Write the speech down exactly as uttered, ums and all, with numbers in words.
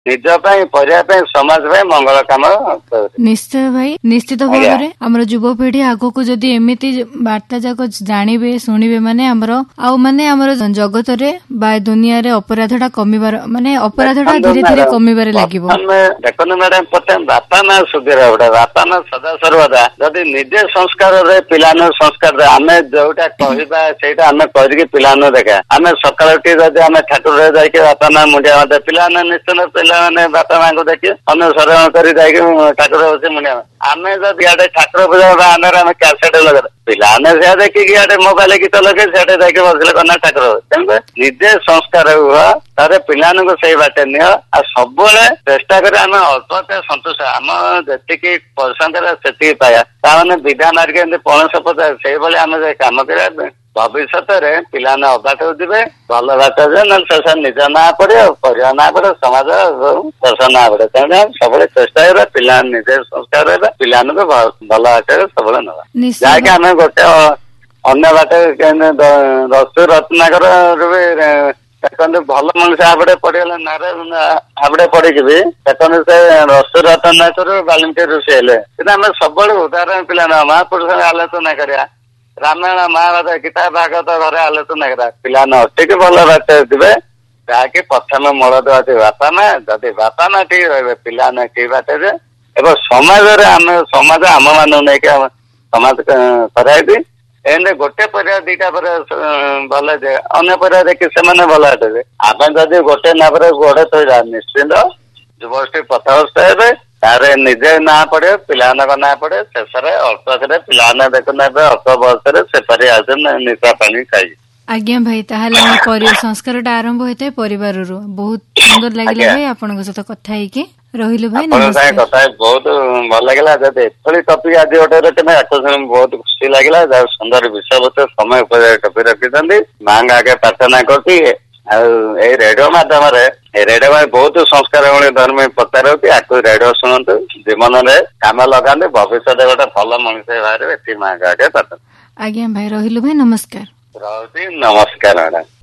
निज समाज मंगल कम निश्चय भाई निश्चित भाव में आमर युवपीढ़ी आग को जदि एमती वार्ता जाक जानवे शुणे माने आमर आउ माने आमर जगत रे बा दुनिया रे अपराधटा कमिबार माने अपराधटा धीरे धीरे कमिबार लागिबो। देखो मैडम प्रथम बापा माँ सुधीर गोटे बापा माँ सदा सर्वदा जदि निजे संस्कार रे पिला संस्कार आमे जोटा कहबा सेटा आमे करके पिला देखा आमे सकाळ उठी जदि आमे ठाकुर रे जाके बापा माँ मुंडिया माते पिला निश्चय पिला मैंने बापा माँ को देखिए अनुसरण कर ठाकुर बस मुंडिया आम जब इे ठाकुर पूजा बांधर आम कैसेट लगे पिलाने से देखिए इे मोबाइल गीत लगे सीटे जाके बसले कना ठाकुर निजे संस्कार हुआ तारे पिलान को सही बाटे निह आ सब चेष्टा कर आम अल्प सन्तुष्ट आम जी पसंद से पाया ताने विधा मार्ग पणस पचार से आम कम कर भविष्य में पिलाने अबाट जी भल बात ना निज ना पड़े परिवार ना पड़े समाज देश ना पड़े तेनाली सब चेष्टा करा पिला निजे संस्कार पिला भल बाटे सब नवा जहाँकि आम गोटे अन्य बाटे रसु रत्नाकर देखते भल मनुष्य आपड़े पड़गला नारायण आपड़े पड़े भी देखते से रसु रत्नाकर बाल्मीकि ऋषि हेले आम सब उदाहरण पिला महापुरुष आलोचना करा रामायण महाभारत गीता भागवत घर आलोचना करा पिला ठीक भल बात थे जहाँकि प्रथम मूल देवा बापा माँ जदि बापा माँ ठीक रही पिला ठीक बाटे एवं समाज आम समाज आम मान नहीं समाज कराई एने गोटे परिवार दीटा पर भल जे अन्य परिवार देखिए से भल बाटे आम जदि गोटे ना गोड़े तो निश्चिंत युवगोष्ठी पथभ्रष्ट हे तारे निजे ना पड़े पिला ना पड़े शेष अल्प पिला देखना अल्प बयस सेपारी आसन निशा पानी खाई आज्ञा भाई ताहले संस्कार आरंभ होता है परिवार बहुत सुंदर लगे भाई आपन सहित कथा होइके रहिलु भाई नमस्कार कथा बहुत भल लगे जब एथली टपिक आज गोटे बहुत खुशी लगे सुंदर विषय वस्तु समय टपिक रखी माँ आगे प्रार्थना करती रेडियो माध्यम रेडियो में बहुत संस्कार धर्म प्रचार होती रेडियो शुणु जीवन में कम लगाते भविष्य गोटे भल मनुष्य बाहर माँ आगे प्रार्थना आज्ञा भाई रहिलु भाई नमस्कार रही नमस्कार मैडम।